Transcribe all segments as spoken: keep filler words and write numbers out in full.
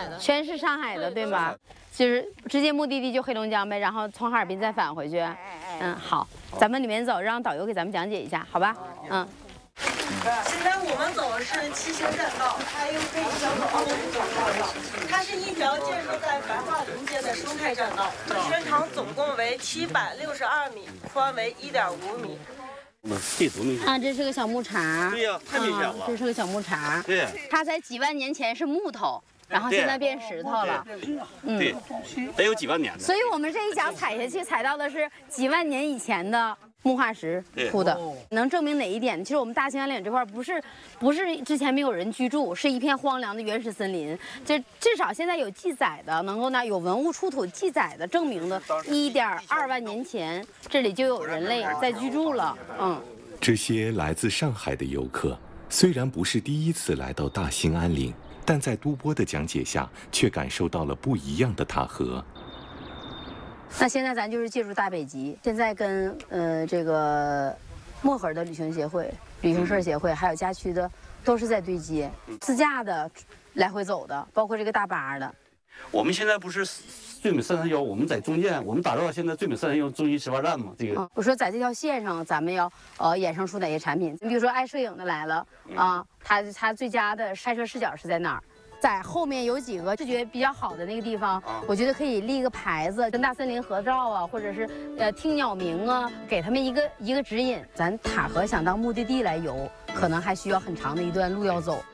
海的， 全是上海的，对吧？就是直接目的地就黑龙江呗，然后从哈尔滨再返回去。嗯，好，咱们里面走，让导游给咱们讲解一下，好吧？嗯。 现在我们走的是七星栈道，它又可以叫做奥运栈道。它是一条建筑在白桦林间的生态栈道，全长总共为七百六十二米，宽为一点五米。 这多明显啊，这是个小木碴。 对呀，太明显了。 这是个小木碴。 对。 它在几万年前是木头，然后现在变石头了。 嗯。对，得有几万年的。 所以我们这一脚踩下去，踩到的是几万年以前的。 木化石铺的，能证明哪一点？其实我们大兴安岭这块不是不是之前没有人居住，是一片荒凉的原始森林。就至少现在有记载的，能够呢有文物出土记载的证明的，一点二万年前这里就有人类在居住了。嗯， 这些来自上海的游客虽然不是第一次来到大兴安岭，但在都波的讲解下，却感受到了不一样的塔河。 那现在咱就是借助大北极，现在跟呃这个漠河的旅行协会、旅行社协会，还有家区的，都是在对接，自驾的来回走的，包括这个大巴的。 我们现在不是最美三山腰，我们在中间，我们打造现在最美三山腰中心始发站嘛。这个、 嗯，我说在这条线上，咱们要呃衍生出哪些产品？你比如说爱摄影的来了啊，他他最佳的拍摄视角是在哪儿？ 在后面有几个视觉比较好的那个地方，我觉得可以立个牌子，跟大森林合照啊，或者是呃听鸟鸣啊，给他们一个一个指引。咱塔河想当目的地来游，可能还需要很长的一段路要走。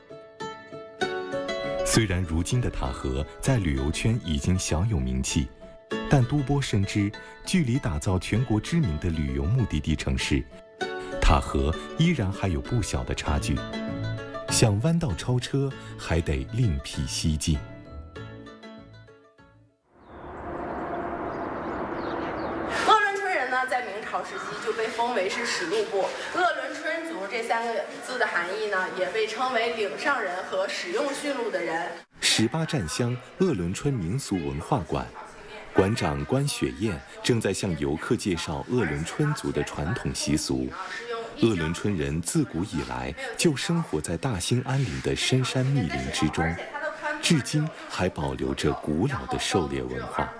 虽然如今的塔河在旅游圈已经小有名气，但都波深知，距离打造全国知名的旅游目的地城市，塔河依然还有不小的差距。 想弯道超车，还得另辟蹊径。 鄂伦春人呢，在明朝时期就被封为是使路部。鄂伦春族这三个字的含义呢，也被称为岭上人和使用驯鹿的人。 十八站乡鄂伦春民俗文化馆，馆长关雪燕正在向游客介绍鄂伦春族的传统习俗。 鄂伦春人自古以来就生活在大兴安岭的深山密林之中，至今还保留着古老的狩猎文化。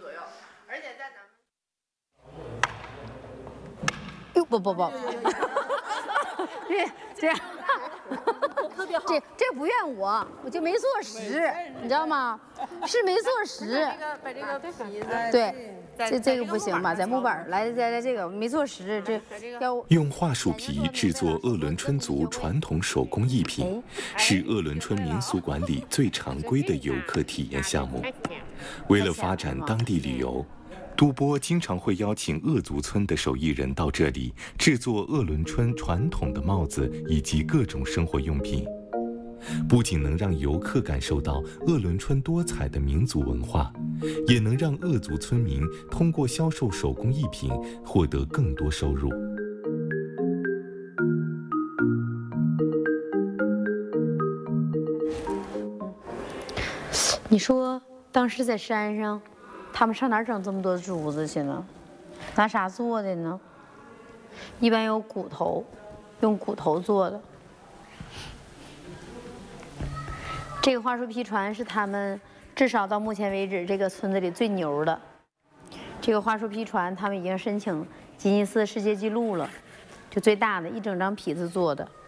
哟不不不，这这样，这这不怨我，我就没坐实，你知道吗？是没坐实。 把这个皮子对。 这这个不行吧？在木板来来来，这个没做实，这要用桦树皮制作鄂伦春族传统手工艺品，是鄂伦春民俗馆里最常规的游客体验项目。为了发展当地旅游，都波经常会邀请鄂族村的手艺人到这里制作鄂伦春传统的帽子以及各种生活用品。 不仅能让游客感受到鄂伦春多彩的民族文化，也能让鄂族村民通过销售手工艺品获得更多收入。 你说，当时在山上，他们上哪儿整这么多珠子去呢？拿啥做的呢？一般有骨头，用骨头做的。 这个桦树皮船是他们至少到目前为止这个村子里最牛的。这个桦树皮船，他们已经申请吉尼斯世界纪录了，就最大的一整张皮子做的。